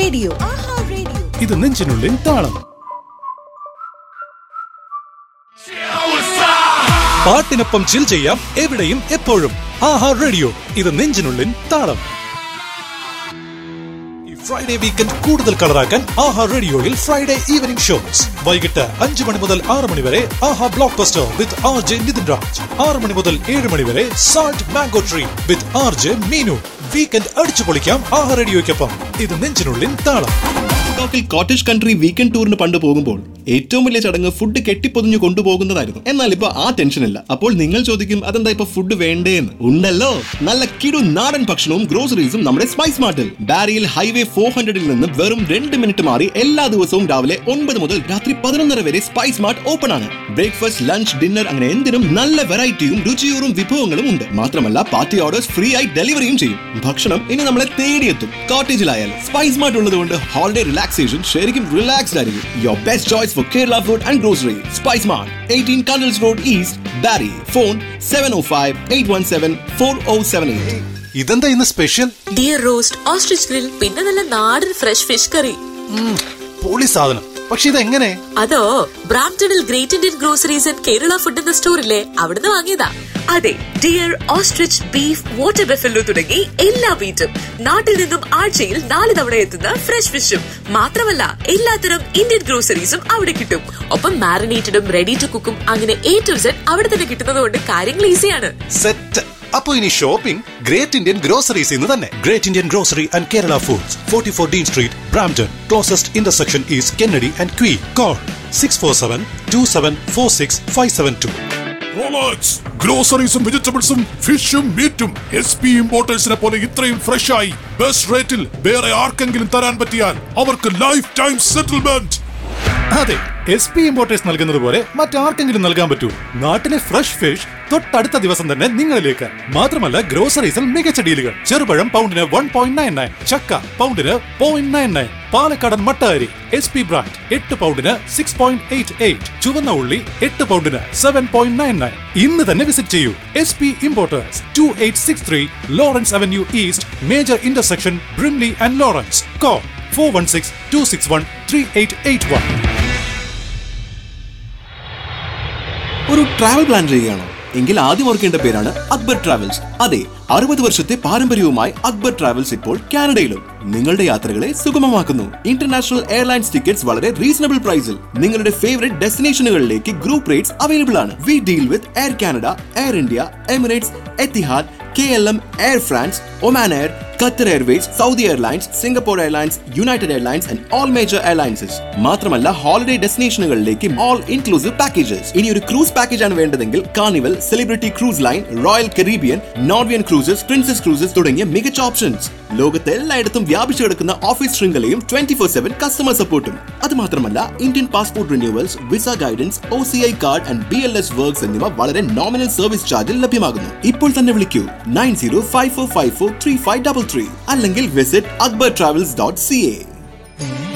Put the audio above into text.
Radio. ഇത് നെഞ്ചിനുള്ളിൽ താളം. പാട്ടിനൊപ്പം ചിൽ ചെയ്യാം എവിടെയും എപ്പോഴും. ആഹാ റേഡിയോ, ഇത് നെഞ്ചിനുള്ളിൽ താളം. ഫ്രൈഡേ വീക്കെൻഡ് കൂടുതൽ കളറാക്കാൻ ആഹാ റേഡിയോയിൽ ഫ്രൈഡേ ഈവനിംഗ് ഷോസ്. വൈകിട്ട് 5 മണി മുതൽ 6 മണി വരെ ആഹാ ബ്ലോക്ക് ബസ്റ്റർ വിത്ത് RJ നിതിൻ രാജ്. 6 മണി മുതൽ 7 മണി വരെ സാൾട്ട് മാംഗോ ട്രീ വിത്ത് RJ മീനു. വീക്കെൻഡ് അടിച്ചു പൊളിക്കാം ആഹാ റേഡിയോയ്ക്കൊപ്പം. ഇത് നെഞ്ചിനുള്ളിൽ താളം. കോട്ടേജ് കൺട്രി വീക്കെൻഡ് ടൂറിന് പണ്ട് പോകുമ്പോൾ ഏറ്റവും വലിയ ചടങ്ങ് ഫുഡ് കെട്ടിപ്പൊതിഞ്ഞു കൊണ്ടുപോകുന്നതായിരുന്നു. എന്നാൽ ഇപ്പൊ ആ ടെൻഷൻ ഇല്ല. അപ്പോൾ നിങ്ങൾ ചോദിക്കും, അതെന്താ ഇപ്പൊ ഫുഡ് വേണ്ടേന്ന്? ഉണ്ടല്ലോ, നല്ല കിടു നാടൻ ഭക്ഷണവും ഗ്രോസറീസും നമ്മുടെ സ്പൈസ് മാർട്ടിൽ. ബാരിയിൽ ഹൈവേ 400 നിന്ന് വെറും 2 മിനിറ്റ് മാറി എല്ലാ ദിവസവും രാവിലെ 9 മുതൽ രാത്രി 11:30 വരെ സ്പൈസ് മാർട്ട് ഓപ്പൺ ആണ്. ബ്രേക്ക്ഫാസ്റ്റ്, ലഞ്ച്, ഡിന്നർ അങ്ങനെ എന്തിനും നല്ല വെറൈറ്റിയും രുചിയൂറും വിഭവങ്ങളും ഉണ്ട്. മാത്രമല്ല പാർട്ടി ഓർഡേഴ്സ് ഫ്രീ ആയി ഡെലിവറിയും ചെയ്യും. ഭക്ഷണം ഇനി നമ്മളെ തേടിയെത്തും. കോട്ടേജിലായാലും സ്പൈസ് മാർട്ട് ഉള്ളത് കൊണ്ട് ഹോളിഡേ റിലാക്സേഷൻ ശരിക്കും റിലാക്സ്ഡ് ആയിരിക്കും. Your best choice for Kerala food and grocery. Spice Mart, 18 Candles Road East, Barry. Phone 705-817-4078. ഇതെന്താ ഇന്ന് special? Dear roast, ostrich grill, പിന്നെ നല്ല നാടൻ ഫ്രഷ് ഫിഷ് കറി. പൊളി സാധനം. പക്ഷെ ഇതെങ്ങനെ? അതോ ബ്രാംപ്ടണിൽ great Indian groceries and Kerala food എന്ന സ്റ്റോറിലെ അവിടുന്ന് വാങ്ങിയതാ. അതെ, dear, ostrich, beef, water buffalo തുടങ്ങി എല്ലാ മീറ്റും നാട്ടിൽ നിന്നും ആഴ്ചയിൽ 4 തവണ എത്തുന്ന ഫ്രഷ് ഫിഷും. മാത്രമല്ല എല്ലാത്തരം ഇന്ത്യൻ ഗ്രോസറീസും അവിടെ കിട്ടും. ഒപ്പം മാരിനേറ്റഡും റെഡി ടു കുക്കും അങ്ങനെ A to Z അവിടെ തന്നെ കിട്ടുന്നത് കൊണ്ട് കാര്യങ്ങൾ ഈസിയാണ്. സെറ്റ്. അപ്പൊ ഇനി ഷോപ്പിംഗ് ഗ്രേറ്റ് ഇന്ത്യൻ ഗ്രോസറീസ് ഇന്ന് തന്നെ. Great Indian grocery and Kerala foods, 44 Dean Street, Brampton. Closest intersection is Kennedy and Quay. Call 647-2746-572. Rolex ഗ്രോസറീസും വെജിറ്റബിൾസും ഫിഷും മീറ്റും SP ഇമ്പോർട്ടേഴ്സിനെ പോലെ ഇത്രയും ഫ്രഷ് ആയി ബെസ്റ്റ് റേറ്റിൽ വേറെ ആർക്കെങ്കിലും തരാൻ പറ്റിയാൽ അവർക്ക് ലൈഫ് ടൈം സെറ്റിൽമെന്റ്. അതെ, SP ഇമ്പോർട്ടേഴ്സ് നൽകുന്നത് പോലെ മറ്റാർക്കെങ്കിലും നൽകാൻ പറ്റൂ. നാട്ടിലെ ഫ്രഷ് ഫിഷ് തൊട്ടടുത്ത ദിവസം തന്നെ നിങ്ങളിലേക്ക്. മാത്രമല്ല ഗ്രോസറീസിൽ മികച്ച ഡീലുകൾ. ചെറുപഴം പൗണ്ടിന് 1.99, ചക്ക പൗണ്ടിന് 0.99, പാലക്കാടൻ മട്ട അരി SP ബ്രാൻഡ് 8 പൗണ്ടിന് 6.88, ചുവന്ന ഉള്ളി 8 പൗണ്ടിന് 7.99. ഇന്ന് തന്നെ വിസിറ്റ് ചെയ്യൂ. SP importers, 2863 Lawrence avenue east, major intersection, Brimley and Lawrence. Call 416-261-3881. ഒരു ട്രാവൽ പ്ലാൻ ചെയ്യുകയാണോ? എങ്കിൽ ആദ്യം ഓർക്കേണ്ട പേരാണ് അക്ബർ ട്രാവൽസ്. അതെ, 60 വർഷത്തെ പാരമ്പര്യവുമായി അക്ബർ ട്രാവൽസ് ഇപ്പോൾ കാനഡയിലും നിങ്ങളുടെ യാത്രകളെ സുഗമമാക്കുന്നു. ഇന്റർനാഷണൽ എയർലൈൻസ് ടിക്കറ്റ്സ് വളരെ റീസണബിൾ പ്രൈസിൽ നിങ്ങളുടെ ഫേവറേറ്റ് ഡെസ്റ്റിനേഷനുകളിലേക്ക് ഗ്രൂപ്പ് റേറ്റ്സ് അവൈലബിൾ ആണ്. We deal with air Canada, air India, Emirates, Etihad, KLM, air France, Oman air, Qatar Airways, Saudi airlines, Singapore airlines, United airlines and all major എയർലൈൻസസ്. മാത്രമല്ല holiday ഡെസ്റ്റിനേഷനുകളിലേക്ക് all inclusive packages. ഇനി ഒരു cruise package ആണ് വേണ്ടതെങ്കിൽ carnival, celebrity cruise line, royal Caribbean, Norwegian cruises, princess cruises തുടങ്ങിയ മികച്ച options. ലോകത്തെ എല്ലായിടത്തും വ്യാപിച്ചു കിടക്കുന്ന ഓഫീസ് ശൃംഖലയും 24/7 കസ്റ്റമർ സപ്പോർട്ടും. അത് മാത്രമല്ല Indian passport renewals, visa guidance, OCI card and BLS works എന്നിവ വളരെ നോമിനൽ സർവീസ് ചാർജിൽ ലഭ്യമാകുന്നു. ഇപ്പോൾ തന്നെ വിളിക്കൂ 9054543533 അല്ലെങ്കിൽ വിസിറ്റ് akbartravels.ca.